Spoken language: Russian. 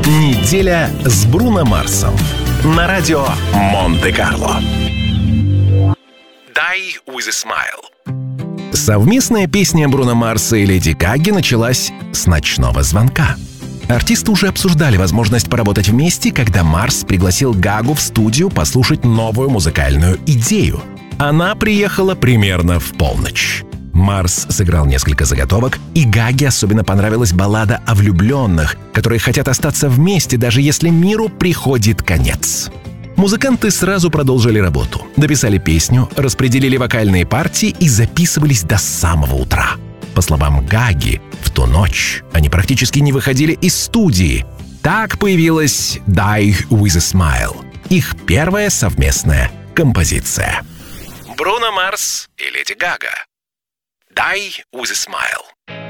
Неделя с Бруно Марсом на радио Монте-Карло. Die with a Smile. Совместная песня Бруно Марса и Леди Гаги началась с ночного звонка. Артисты уже обсуждали возможность поработать вместе, когда Марс пригласил Гагу в студию послушать новую музыкальную идею. Она приехала примерно в полночь. Марс сыграл несколько заготовок, и Гаге особенно понравилась баллада о влюбленных, которые хотят остаться вместе, даже если миру приходит конец. Музыканты сразу продолжили работу, дописали песню, распределили вокальные партии и записывались до самого утра. По словам Гаги, в ту ночь они практически не выходили из студии. Так появилась «Die with a Smile», их первая совместная композиция. Бруно Марс и Леди Гага. Die with a Smile.